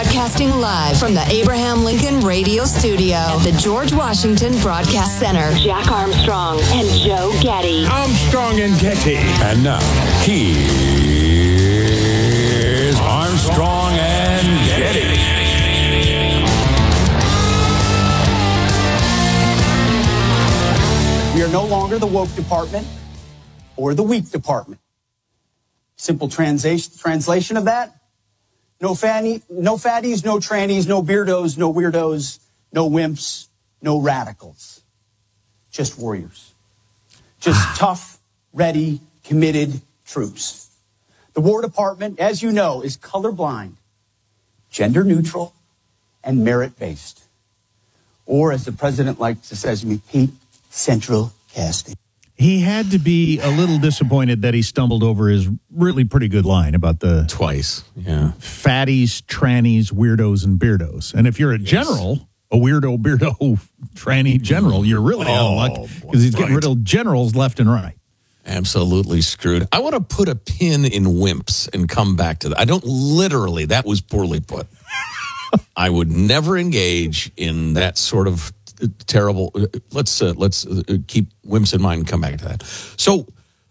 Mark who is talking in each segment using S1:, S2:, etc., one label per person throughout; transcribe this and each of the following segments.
S1: Broadcasting live from the Abraham Lincoln Radio Studio at the George Washington Broadcast Center. Jack Armstrong and Joe Getty.
S2: Armstrong and Getty.
S3: And now, here's Armstrong and Getty.
S4: We are no longer the woke department or the weak department. Simple translation of that: no fatties, no trannies, no beardos, no weirdos, no wimps, no radicals. Just warriors. Just tough, ready, committed troops. The War Department, as you know, is colorblind, gender neutral, and merit-based. Or, as the president likes to say to me, Pete, central casting.
S5: He had to be a little disappointed that he stumbled over his really pretty good line about the
S6: twice, yeah,
S5: fatties, trannies, weirdos, and beardos. And if you're a general, a weirdo, beardo, tranny general, you're really out of luck because he's getting rid of generals left and right.
S6: Absolutely screwed. I want to put a pin in wimps and come back to that. I don't literally, that was poorly put. I would never engage in that sort of terrible. Let's keep wimps in mind and come back to that. So,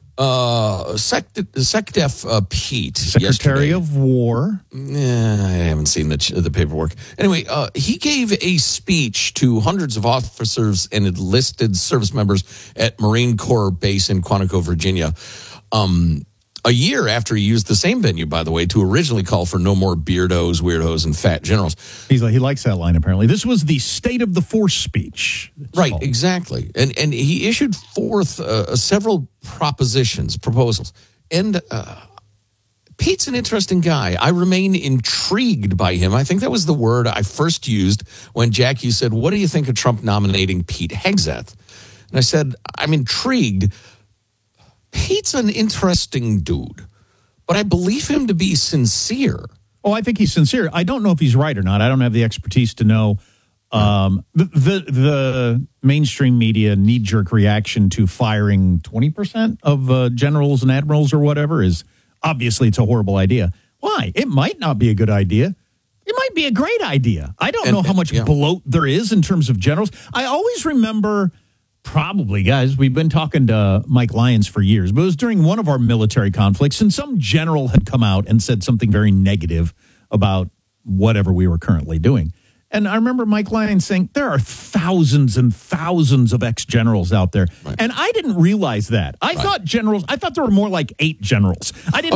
S6: SecDef Pete,
S5: Secretary of War.
S6: I haven't seen the paperwork. Anyway, he gave a speech to hundreds of officers and enlisted service members at Marine Corps Base in Quantico, Virginia. A year after he used the same venue, by the way, to originally call for no more beardos, weirdos, and fat generals.
S5: He likes that line, apparently. This was the State of the Force speech.
S6: Right, exactly. And he issued forth several proposals. And Pete's an interesting guy. I remain intrigued by him. I think that was the word I first used when, Jack, you said, what do you think of Trump nominating Pete Hegseth? And I said, I'm intrigued. Pete's an interesting dude, but I believe him to be sincere.
S5: Oh, I think he's sincere. I don't know if he's right or not. I don't have the expertise to know. The mainstream media knee-jerk reaction to firing 20% of generals and admirals or whatever is obviously it's a horrible idea. Why? It might not be a good idea. It might be a great idea. I don't know how much bloat there is in terms of generals. I always remember... Probably, guys. We've been talking to Mike Lyons for years, but it was during one of our military conflicts, and some general had come out and said something very negative about whatever we were currently doing. And I remember Mike Lyons saying, there are thousands and thousands of ex-generals out there. Right. And I didn't realize that. I thought there were more like 8 generals. I didn't